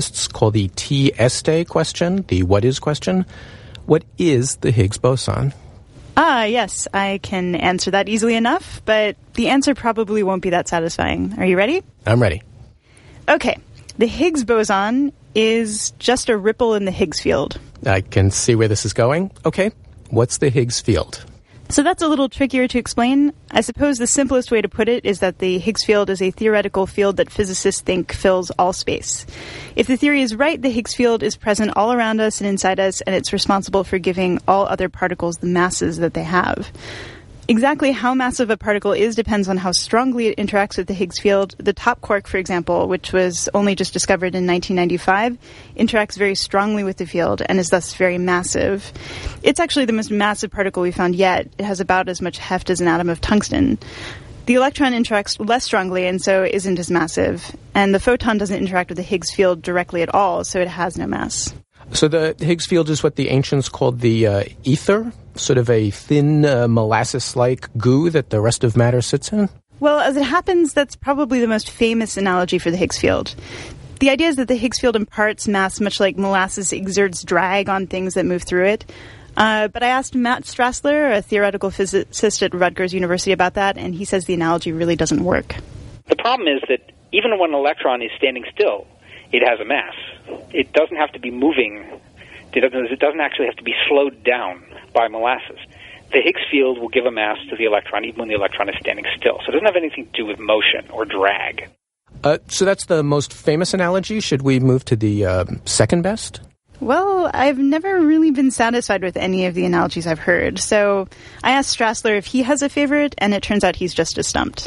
It's called the T. Este question, the what is question. What is the Higgs boson? Yes, I can answer that easily enough, but the answer probably won't be that satisfying. Are you ready? I'm ready. Okay. The Higgs boson is just a ripple in the Higgs field. I can see where this is going. Okay. What's the Higgs field? So that's a little trickier to explain. I suppose the simplest way to put it is that the Higgs field is a theoretical field that physicists think fills all space. If the theory is right, the Higgs field is present all around us and inside us, and it's responsible for giving all other particles the masses that they have. Exactly how massive a particle is depends on how strongly it interacts with the Higgs field. The top quark, for example, which was only just discovered in 1995, interacts very strongly with the field and is thus very massive. It's actually the most massive particle we found yet. It has about as much heft as an atom of tungsten. The electron interacts less strongly and so isn't as massive. And the photon doesn't interact with the Higgs field directly at all, so it has no mass. So the Higgs field is what the ancients called the ether, sort of a thin molasses-like goo that the rest of matter sits in? Well, as it happens, that's probably the most famous analogy for the Higgs field. The idea is that the Higgs field imparts mass much like molasses exerts drag on things that move through it. But I asked Matt Strassler, a theoretical physicist at Rutgers University, about that, and he says the analogy really doesn't work. The problem is that even when an electron is standing still, it has a mass. It doesn't have to be moving. It doesn't actually have to be slowed down by molasses. The Higgs field will give a mass to the electron even when the electron is standing still. So it doesn't have anything to do with motion or drag. So that's the most famous analogy. Should we move to the second best? Well, I've never really been satisfied with any of the analogies I've heard. So I asked Strassler if he has a favorite, and it turns out he's just as stumped.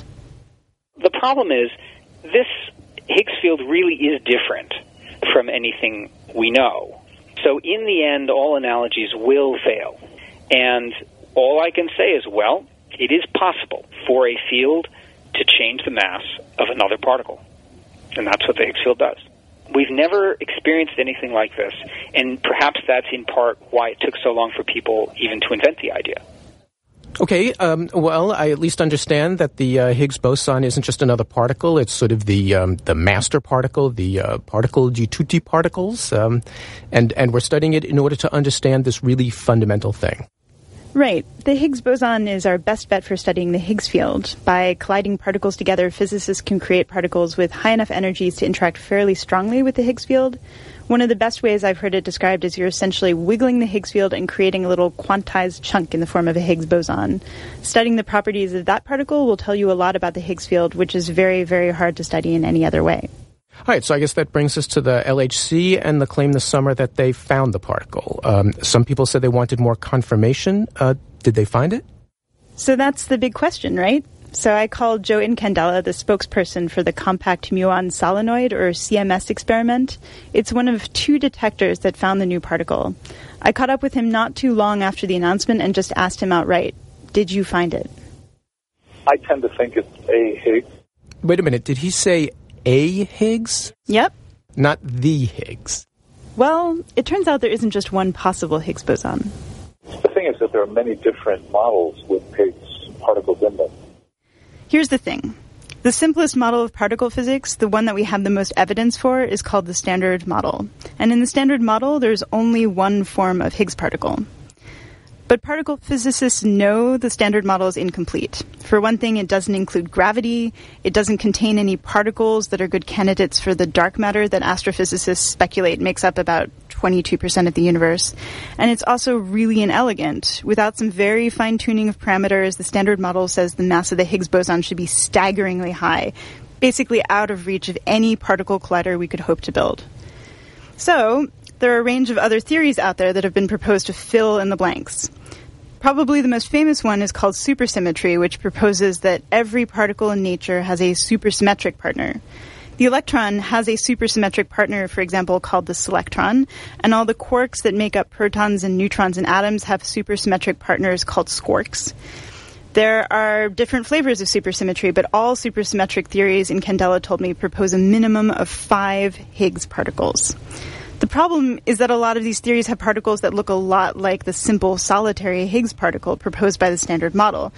The problem is this Higgs field really is different from anything we know. So in the end, all analogies will fail. And all I can say is, well, it is possible for a field to change the mass of another particle. And that's what the Higgs field does. We've never experienced anything like this, and perhaps that's in part why it took so long for people even to invent the idea. Okay, well, I at least understand that the Higgs boson isn't just another particle. It's sort of the master particle, the particle di tutti particles, and we're studying it in order to understand this really fundamental thing. Right. The Higgs boson is our best bet for studying the Higgs field. By colliding particles together, physicists can create particles with high enough energies to interact fairly strongly with the Higgs field. One of the best ways I've heard it described is you're essentially wiggling the Higgs field and creating a little quantized chunk in the form of a Higgs boson. Studying the properties of that particle will tell you a lot about the Higgs field, which is very, very hard to study in any other way. All right, so I guess that brings us to the LHC and the claim this summer that they found the particle. Some people said they wanted more confirmation. Did they find it? So that's the big question, right? So I called Joe Incandela, the spokesperson for the Compact Muon Solenoid, or CMS experiment. It's one of two detectors that found the new particle. I caught up with him not too long after the announcement and just asked him outright, did you find it? I tend to think it's a Higgs. Wait a minute, did he say a Higgs? Yep. Not the Higgs. Well, it turns out there isn't just one possible Higgs boson. The thing is that there are many different models with Higgs particles in them. Here's the thing. The simplest model of particle physics, the one that we have the most evidence for, is called the Standard Model. And in the Standard Model, there's only one form of Higgs particle. But particle physicists know the Standard Model is incomplete. For one thing, it doesn't include gravity. It doesn't contain any particles that are good candidates for the dark matter that astrophysicists speculate makes up about 22% of the universe. And it's also really inelegant. Without some very fine-tuning of parameters, the Standard Model says the mass of the Higgs boson should be staggeringly high, basically out of reach of any particle collider we could hope to build. So there are a range of other theories out there that have been proposed to fill in the blanks. Probably the most famous one is called supersymmetry, which proposes that every particle in nature has a supersymmetric partner. The electron has a supersymmetric partner, for example, called the selectron, and all the quarks that make up protons and neutrons in atoms have supersymmetric partners called squarks. There are different flavors of supersymmetry, but all supersymmetric theories, Incandela told me, propose a minimum of 5 Higgs particles. The problem is that a lot of these theories have particles that look a lot like the simple solitary Higgs particle proposed by the Standard Model.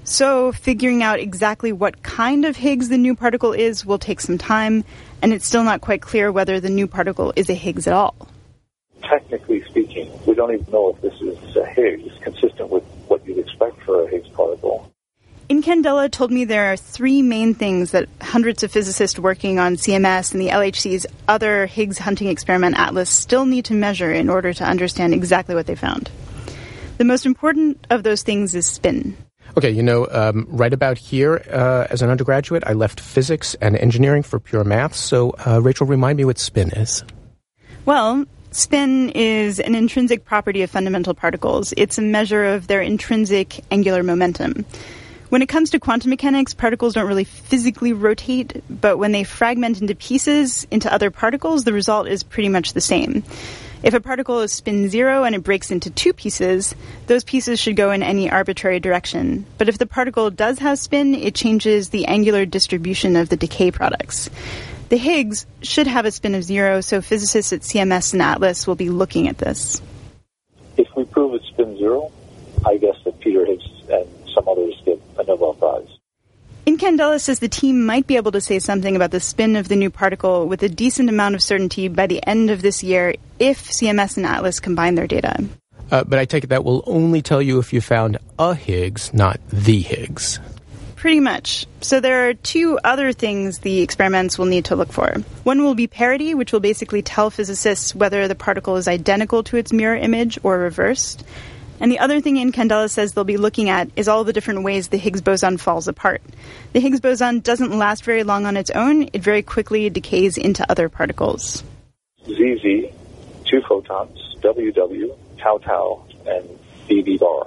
So figuring out exactly what kind of Higgs the new particle is will take some time, and it's still not quite clear whether the new particle is a Higgs at all. Technically speaking, we don't even know if this is a Higgs, consistent with what you'd expect for a Higgs particle. Incandela told me there are three main things that hundreds of physicists working on CMS and the LHC's other Higgs hunting experiment ATLAS still need to measure in order to understand exactly what they found. The most important of those things is spin. Okay, right about here, as an undergraduate, I left physics and engineering for pure maths. So, Rachel, remind me what spin is. Well, spin is an intrinsic property of fundamental particles. It's a measure of their intrinsic angular momentum. When it comes to quantum mechanics, particles don't really physically rotate, but when they fragment into pieces into other particles, the result is pretty much the same. If a particle is spin 0 and it breaks into two pieces, those pieces should go in any arbitrary direction. But if the particle does have spin, it changes the angular distribution of the decay products. The Higgs should have a spin of 0, so physicists at CMS and ATLAS will be looking at this. If we prove it's spin 0, I guess that Peter Higgs and some others get a Nobel Prize. Incandela says the team might be able to say something about the spin of the new particle with a decent amount of certainty by the end of this year if CMS and ATLAS combine their data. But I take it that will only tell you if you found a Higgs, not the Higgs. Pretty much. So there are two other things the experiments will need to look for. One will be parity, which will basically tell physicists whether the particle is identical to its mirror image or reversed. And the other thing Incandela says they'll be looking at is all the different ways the Higgs boson falls apart. The Higgs boson doesn't last very long on its own. It very quickly decays into other particles. ZZ, 2 photons, WW, tau tau, and BB bar.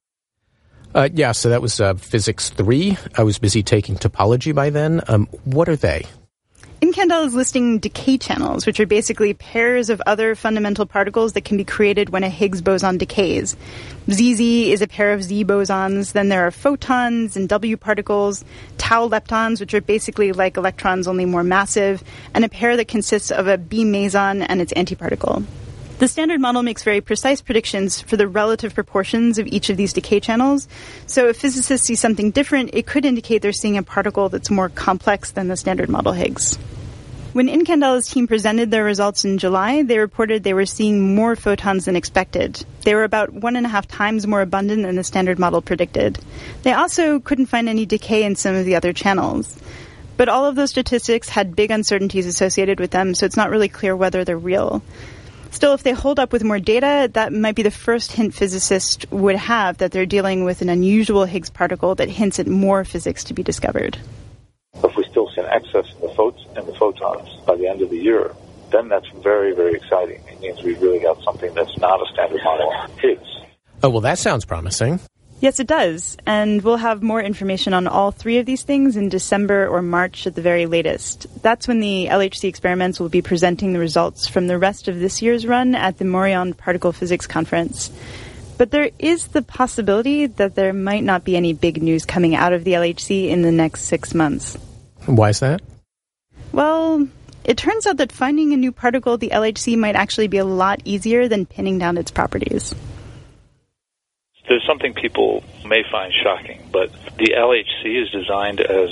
So that was Physics 3. I was busy taking topology by then. What are they? Incandela is listing decay channels, which are basically pairs of other fundamental particles that can be created when a Higgs boson decays. ZZ is a pair of Z bosons. Then there are photons and W particles, tau leptons, which are basically like electrons, only more massive, and a pair that consists of a B meson and its antiparticle. The standard model makes very precise predictions for the relative proportions of each of these decay channels. So if physicists see something different, it could indicate they're seeing a particle that's more complex than the standard model Higgs. When Incandela's team presented their results in July, they reported they were seeing more photons than expected. They were about 1.5 times more abundant than the standard model predicted. They also couldn't find any decay in some of the other channels. But all of those statistics had big uncertainties associated with them, so it's not really clear whether they're real. Still, if they hold up with more data, that might be the first hint physicists would have that they're dealing with an unusual Higgs particle that hints at more physics to be discovered. If we still see an excess in the photons by the end of the year, then that's very, very exciting. It means we've really got something that's not a standard model Higgs. Oh, well, that sounds promising. Yes, it does. And we'll have more information on all three of these things in December or March at the very latest. That's when the LHC experiments will be presenting the results from the rest of this year's run at the Morion Particle Physics Conference. But there is the possibility that there might not be any big news coming out of the LHC in the next 6 months. Why is that? Well, it turns out that finding a new particle at the LHC might actually be a lot easier than pinning down its properties. There's something people may find shocking, but the LHC is designed as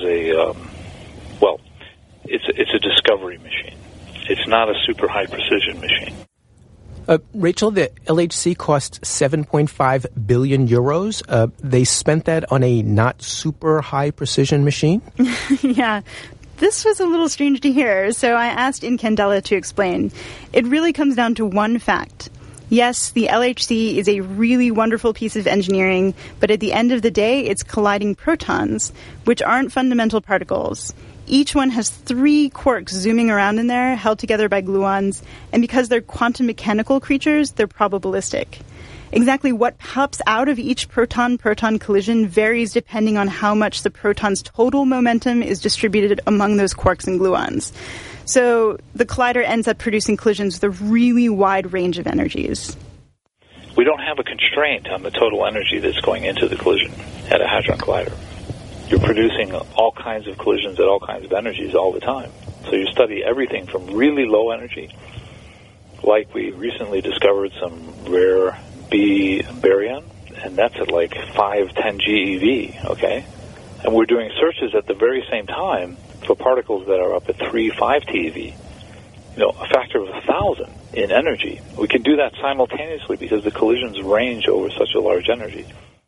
it's a discovery machine. It's not a super high precision machine. Rachel, the LHC cost 7.5 billion euros. They spent that on a not super high precision machine? Yeah. This was a little strange to hear, so I asked Incandela to explain. It really comes down to one fact. Yes, the LHC is a really wonderful piece of engineering, but at the end of the day, it's colliding protons, which aren't fundamental particles. Each one has 3 quarks zooming around in there, held together by gluons, and because they're quantum mechanical creatures, they're probabilistic. Exactly what pops out of each proton-proton collision varies depending on how much the proton's total momentum is distributed among those quarks and gluons. So the collider ends up producing collisions with a really wide range of energies. We don't have a constraint on the total energy that's going into the collision at a hadron collider. You're producing all kinds of collisions at all kinds of energies all the time. So you study everything from really low energy, like we recently discovered some rare B baryon and that's at like 5-10 GeV, okay? And we're doing searches at the very same time for particles that are up at 3-5 TeV, a factor of 1,000 in energy. We can do that simultaneously because the collisions range over such a large energy.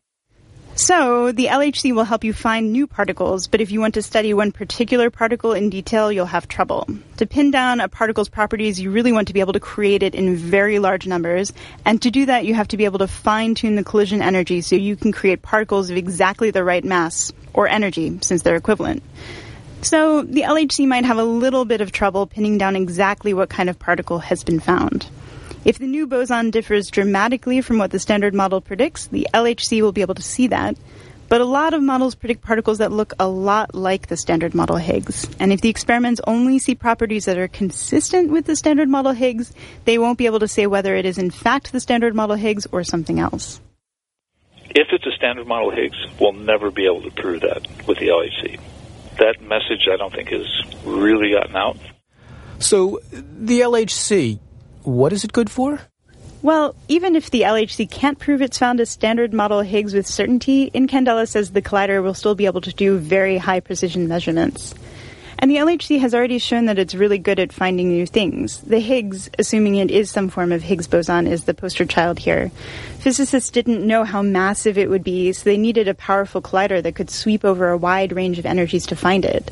So the LHC will help you find new particles, but if you want to study one particular particle in detail, you'll have trouble. To pin down a particle's properties, you really want to be able to create it in very large numbers, and to do that, you have to be able to fine-tune the collision energy so you can create particles of exactly the right mass, or energy, since they're equivalent. So the LHC might have a little bit of trouble pinning down exactly what kind of particle has been found. If the new boson differs dramatically from what the standard model predicts, the LHC will be able to see that. But a lot of models predict particles that look a lot like the standard model Higgs. And if the experiments only see properties that are consistent with the standard model Higgs, they won't be able to say whether it is in fact the standard model Higgs or something else. If it's a standard model Higgs, we'll never be able to prove that with the LHC. That message, I don't think, has really gotten out. So the LHC, what is it good for? Well, even if the LHC can't prove it's found a standard model Higgs with certainty, Incandela says the collider will still be able to do very high precision measurements. And the LHC has already shown that it's really good at finding new things. The Higgs, assuming it is some form of Higgs boson, is the poster child here. Physicists didn't know how massive it would be, so they needed a powerful collider that could sweep over a wide range of energies to find it.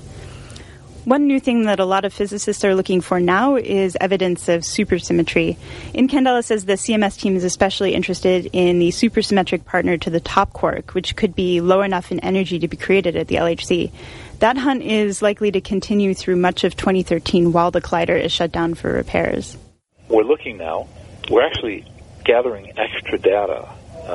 One new thing that a lot of physicists are looking for now is evidence of supersymmetry. Incandela says the CMS team is especially interested in the supersymmetric partner to the top quark, which could be low enough in energy to be created at the LHC. That hunt is likely to continue through much of 2013 while the collider is shut down for repairs. We're looking now. We're actually gathering extra data.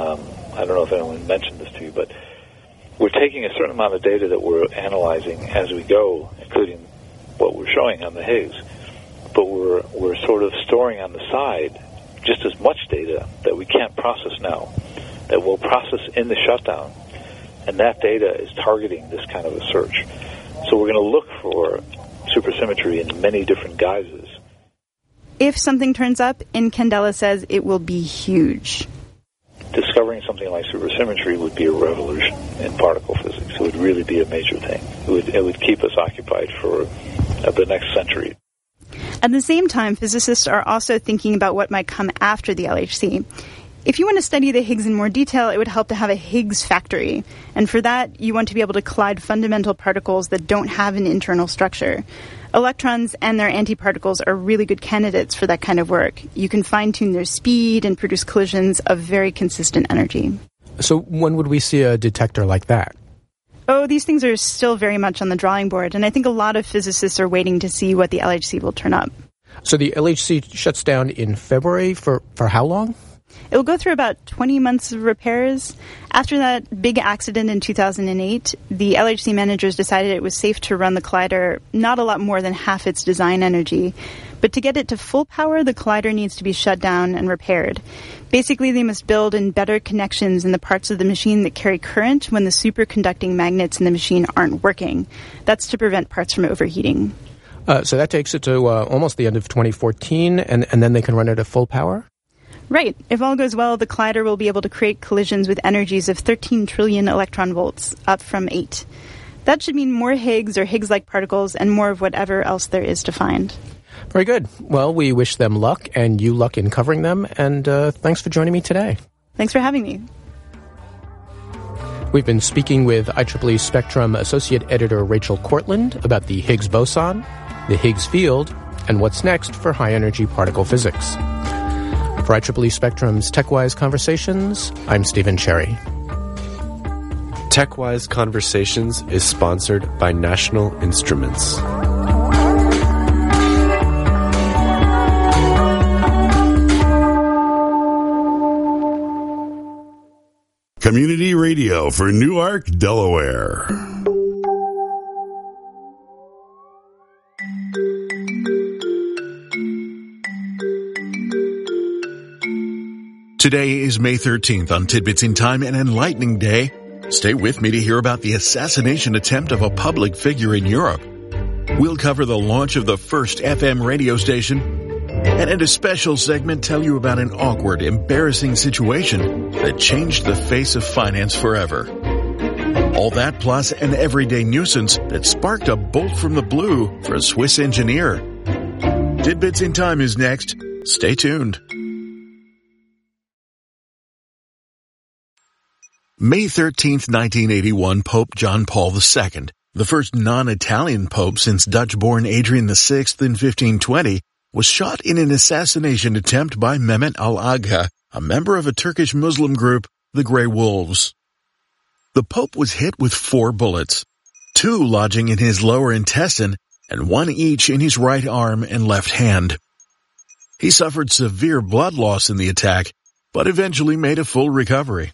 I don't know if anyone mentioned this to you, but we're taking a certain amount of data that we're analyzing as we go, including what we're showing on the Higgs, but we're sort of storing on the side just as much data that we can't process now, that we'll process in the shutdown, and that data is targeting this kind of a search. So we're going to look for supersymmetry in many different guises. If something turns up, Incandela says it will be huge. Discovering something like supersymmetry would be a revolution in particle physics. It would really be a major thing. It would keep us occupied for the next century. At the same time, physicists are also thinking about what might come after the LHC. If you want to study the Higgs in more detail, it would help to have a Higgs factory. And for that, you want to be able to collide fundamental particles that don't have an internal structure. Electrons and their antiparticles are really good candidates for that kind of work. You can fine-tune their speed and produce collisions of very consistent energy. So when would we see a detector like that? Oh, these things are still very much on the drawing board, and I think a lot of physicists are waiting to see what the LHC will turn up. So the LHC shuts down in February for how long? It'll go through about 20 months of repairs. After that big accident in 2008, the LHC managers decided it was safe to run the collider not a lot more than half its design energy. But to get it to full power, the collider needs to be shut down and repaired. Basically, they must build in better connections in the parts of the machine that carry current when the superconducting magnets in the machine aren't working. That's to prevent parts from overheating. So that takes it to almost the end of 2014, and then they can run it at full power? Right. If all goes well, the collider will be able to create collisions with energies of 13 trillion electron volts, up from 8. That should mean more Higgs or Higgs-like particles and more of whatever else there is to find. Very good. Well, we wish them luck, and you luck in covering them, and thanks for joining me today. Thanks for having me. We've been speaking with IEEE Spectrum Associate Editor Rachel Cortland about the Higgs boson, the Higgs field, and what's next for high-energy particle physics. For IEEE Spectrum's TechWise Conversations, I'm Stephen Cherry. TechWise Conversations is sponsored by National Instruments. Community radio for Newark, Delaware. Today is May 13th on Tidbits in Time, an enlightening day. Stay with me to hear about the assassination attempt of a public figure in Europe. We'll cover the launch of the first FM radio station And in a special segment, tell you about an awkward, embarrassing situation that changed the face of finance forever. All that plus an everyday nuisance that sparked a bolt from the blue for a Swiss engineer. Tidbits in Time is next. Stay tuned. May 13th, 1981, Pope John Paul II, the first non-Italian pope since Dutch-born Adrian VI in 1520, was shot in an assassination attempt by Mehmet al-Agha, a member of a Turkish Muslim group, the Grey Wolves. The Pope was hit with 4 bullets, 2 lodging in his lower intestine and 1 each in his right arm and left hand. He suffered severe blood loss in the attack, but eventually made a full recovery.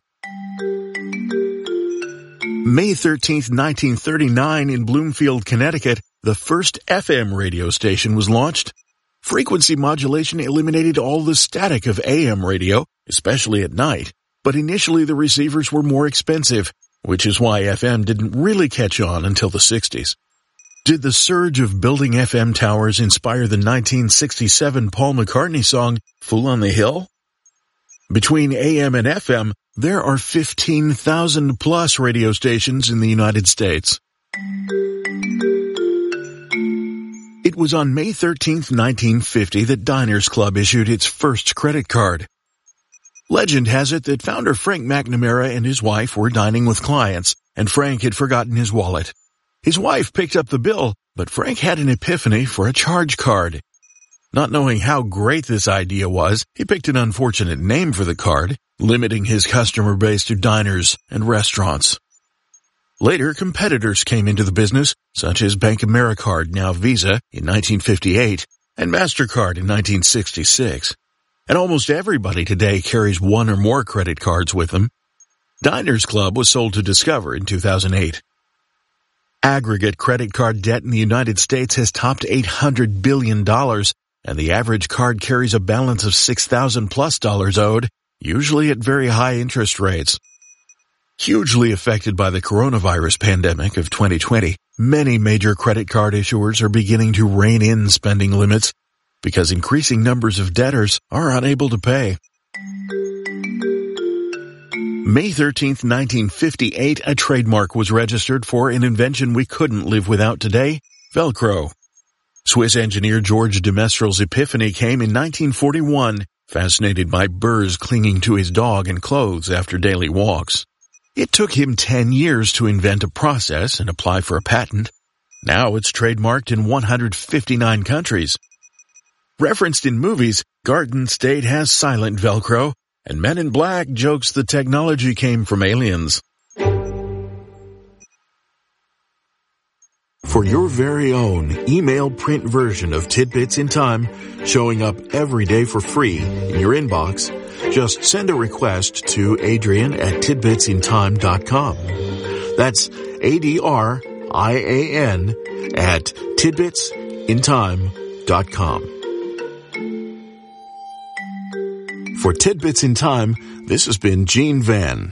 May 13th, 1939, in Bloomfield, Connecticut, the first FM radio station was launched. Frequency modulation eliminated all the static of AM radio, especially at night, but initially the receivers were more expensive, which is why FM didn't really catch on until the 60s. Did the surge of building FM towers inspire the 1967 Paul McCartney song, Fool on the Hill? Between AM and FM, there are 15,000 plus radio stations in the United States. It was on May 13th, 1950 that Diners Club issued its first credit card. Legend has it that founder Frank McNamara and his wife were dining with clients, and Frank had forgotten his wallet. His wife picked up the bill, but Frank had an epiphany for a charge card. Not knowing how great this idea was, he picked an unfortunate name for the card, limiting his customer base to diners and restaurants. Later, competitors came into the business, such as Bank AmeriCard, now Visa, in 1958, and MasterCard in 1966. And almost everybody today carries 1 or more credit cards with them. Diners Club was sold to Discover in 2008. Aggregate credit card debt in the United States has topped $800 billion, and the average card carries a balance of $6,000+ owed, usually at very high interest rates. Hugely affected by the coronavirus pandemic of 2020, many major credit card issuers are beginning to rein in spending limits because increasing numbers of debtors are unable to pay. May 13th, 1958, a trademark was registered for an invention we couldn't live without today, Velcro. Swiss engineer George de Mestral's epiphany came in 1941, fascinated by burrs clinging to his dog and clothes after daily walks. It took him 10 years to invent a process and apply for a patent. Now it's trademarked in 159 countries. Referenced in movies, Garden State has silent Velcro, and Men in Black jokes the technology came from aliens. For your very own email print version of Tidbits in Time, showing up every day for free in your inbox, just send a request to Adrian@tidbitsintime.com. That's ADRIAN at tidbitsintime.com. For Tidbits in Time, this has been Gene Van.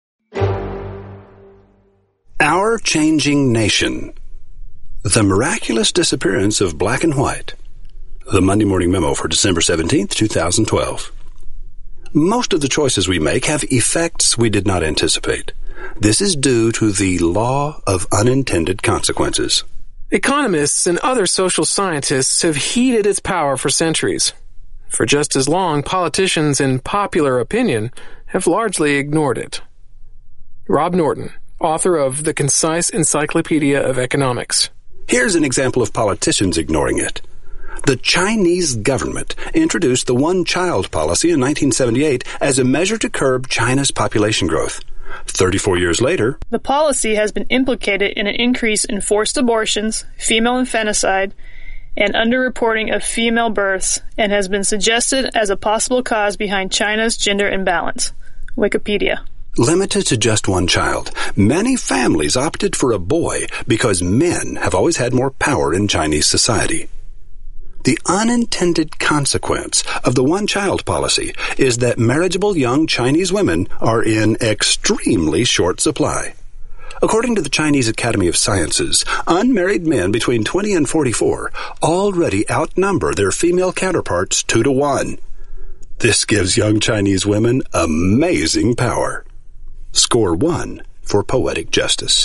Our Changing Nation. The Miraculous Disappearance of Black and White. The Monday Morning Memo for December 17th, 2012. Most of the choices we make have effects we did not anticipate. This is due to the law of unintended consequences. Economists and other social scientists have heeded its power for centuries. For just as long, politicians and popular opinion have largely ignored it. Rob Norton, author of The Concise Encyclopedia of Economics. Here's an example of politicians ignoring it. The Chinese government introduced the one-child policy in 1978 as a measure to curb China's population growth. 34 years later, the policy has been implicated in an increase in forced abortions, female infanticide, and underreporting of female births, and has been suggested as a possible cause behind China's gender imbalance. Wikipedia. Limited to just one child, many families opted for a boy because men have always had more power in Chinese society. The unintended consequence of the one-child policy is that marriageable young Chinese women are in extremely short supply. According to the Chinese Academy of Sciences, unmarried men between 20 and 44 already outnumber their female counterparts 2-to-1. This gives young Chinese women amazing power. Score 1 for poetic justice.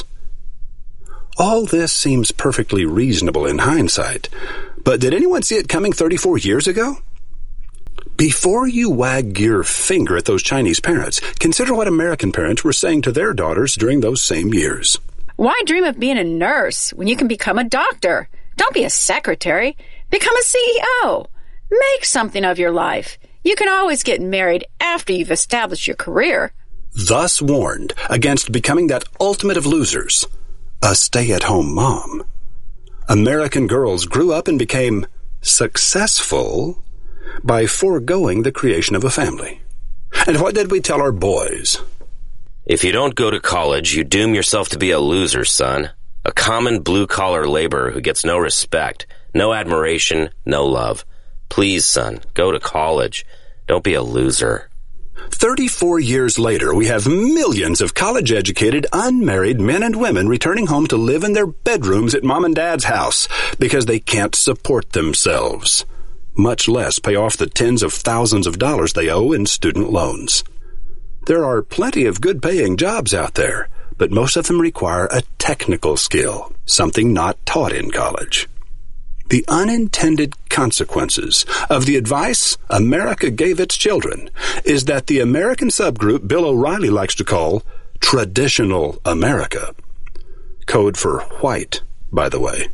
All this seems perfectly reasonable in hindsight, but did anyone see it coming 34 years ago? Before you wag your finger at those Chinese parents, consider what American parents were saying to their daughters during those same years. Why dream of being a nurse when you can become a doctor? Don't be a secretary. Become a CEO. Make something of your life. You can always get married after you've established your career. Thus warned against becoming that ultimate of losers, a stay-at-home mom. American girls grew up and became successful by foregoing the creation of a family. And what did we tell our boys? If you don't go to college, you doom yourself to be a loser, son. A common blue-collar laborer who gets no respect, no admiration, no love. Please, son, go to college. Don't be a loser. 34 years later, we have millions of college-educated, unmarried men and women returning home to live in their bedrooms at mom and dad's house because they can't support themselves, much less pay off the tens of thousands of dollars they owe in student loans. There are plenty of good-paying jobs out there, but most of them require a technical skill, something not taught in college. The unintended consequences of the advice America gave its children is that the American subgroup Bill O'Reilly likes to call traditional America, code for white, by the way,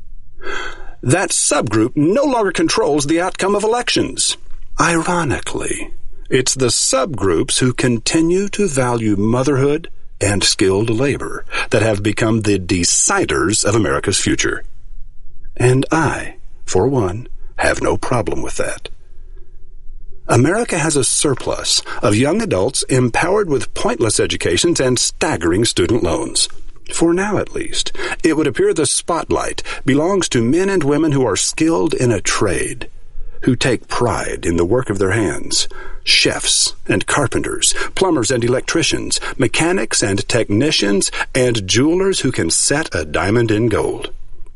that subgroup no longer controls the outcome of elections. Ironically, it's the subgroups who continue to value motherhood and skilled labor that have become the deciders of America's future. And I, for one, have no problem with that. America has a surplus of young adults empowered with pointless educations and staggering student loans. For now, at least, it would appear the spotlight belongs to men and women who are skilled in a trade, who take pride in the work of their hands. Chefs and carpenters, plumbers and electricians, mechanics and technicians, and jewelers who can set a diamond in gold.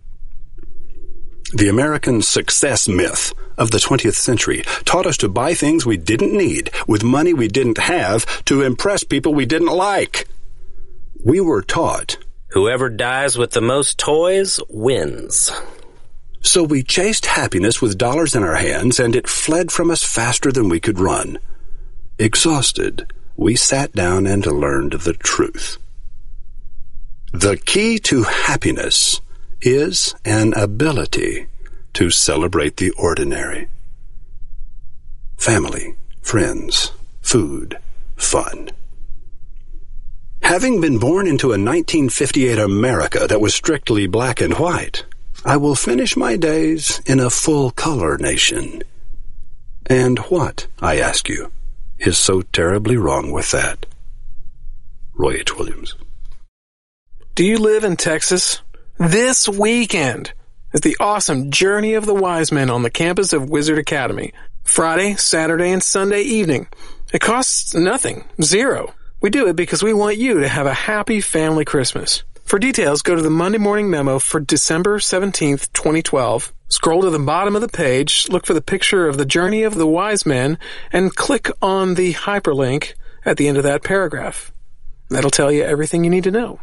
The American success myth of the 20th century taught us to buy things we didn't need with money we didn't have to impress people we didn't like. We were taught, whoever dies with the most toys wins. So we chased happiness with dollars in our hands, and it fled from us faster than we could run. Exhausted, we sat down and learned the truth. The key to happiness is an ability to celebrate the ordinary. Family, friends, food, fun. Having been born into a 1958 America that was strictly black and white, I will finish my days in a full-color nation. And what, I ask you, is so terribly wrong with that? Roy H. Williams. Do you live in Texas? This weekend is the awesome Journey of the Wise Men on the campus of Wizard Academy. Friday, Saturday, and Sunday evening. It costs nothing. Zero. We do it because we want you to have a happy family Christmas. For details, go to the Monday Morning Memo for December 17th, 2012. Scroll to the bottom of the page, look for the picture of the Journey of the Wise Men, and click on the hyperlink at the end of that paragraph. That'll tell you everything you need to know.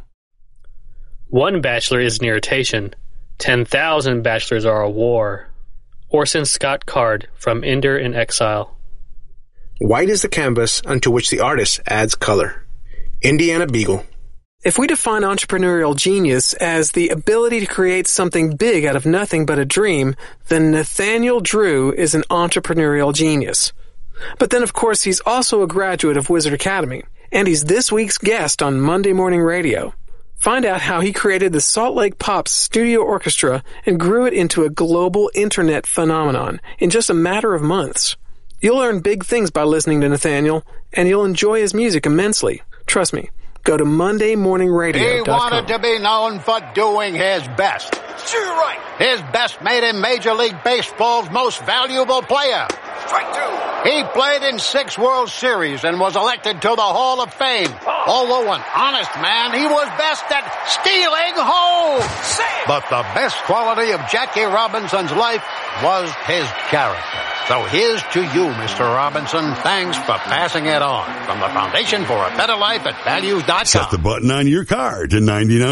One bachelor is an irritation. 10,000 bachelors are a war. Orson Scott Card from Ender in Exile. White is the canvas unto which the artist adds color. Indiana Beagle. If we define entrepreneurial genius as the ability to create something big out of nothing but a dream, then Nathaniel Drew is an entrepreneurial genius. But then, of course, he's also a graduate of Wizard Academy, and he's this week's guest on Monday Morning Radio. Find out how he created the Salt Lake Pops Studio Orchestra and grew it into a global internet phenomenon in just a matter of months. You'll learn big things by listening to Nathaniel, and you'll enjoy his music immensely. Trust me. Go to MondayMorningRadio.com. He wanted to be known for doing his best. Sure, right. His best made him Major League Baseball's most valuable player. Strike two. He played in 6 World Series and was elected to the Hall of Fame. Although an honest man, he was best at stealing home. But the best quality of Jackie Robinson's life was his character. So here's to you, Mr. Robinson. Thanks for passing it on. From the Foundation for a Better Life at Values.com. Set the button on your car to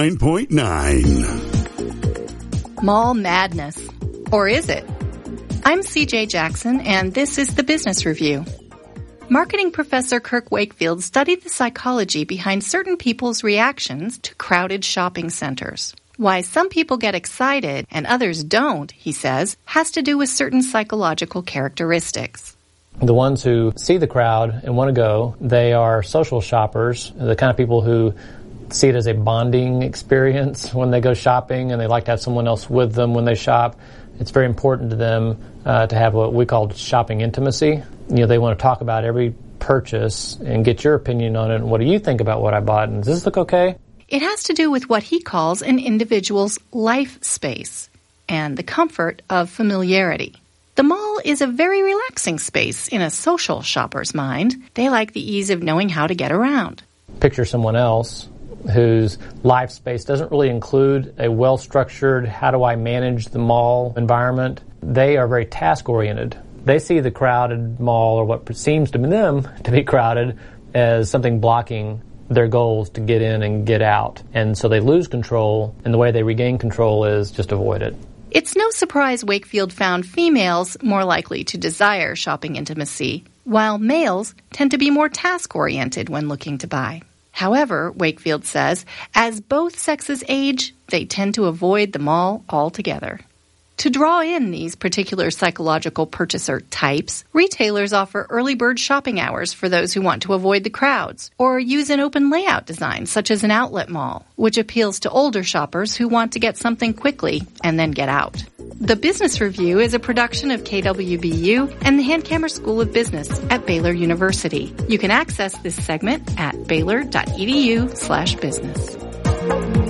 99.9. Mall madness. Or is it? I'm CJ Jackson, and this is the Business Review. Marketing professor Kirk Wakefield studied the psychology behind certain people's reactions to crowded shopping centers. Why some people get excited and others don't, he says, has to do with certain psychological characteristics. The ones who see the crowd and want to go, they are social shoppers, the kind of people who see it as a bonding experience when they go shopping, and they like to have someone else with them when they shop. It's very important to them to have what we call shopping intimacy. They want to talk about every purchase and get your opinion on it. And what do you think about what I bought? And does this look okay? It has to do with what he calls an individual's life space and the comfort of familiarity. The mall is a very relaxing space in a social shopper's mind. They like the ease of knowing how to get around. Picture someone else whose life space doesn't really include a well-structured, how do I manage the mall environment. They are very task-oriented. They see the crowded mall, or what seems to them to be crowded, as something blocking their goals to get in and get out. And so they lose control, and the way they regain control is just avoid it. It's no surprise Wakefield found females more likely to desire shopping intimacy, while males tend to be more task-oriented when looking to buy. However, Wakefield says, as both sexes age, they tend to avoid the mall altogether. To draw in these particular psychological purchaser types, retailers offer early bird shopping hours for those who want to avoid the crowds, or use an open layout design such as an outlet mall, which appeals to older shoppers who want to get something quickly and then get out. The Business Review is a production of KWBU and the Hankamer School of Business at Baylor University. You can access this segment at baylor.edu/business.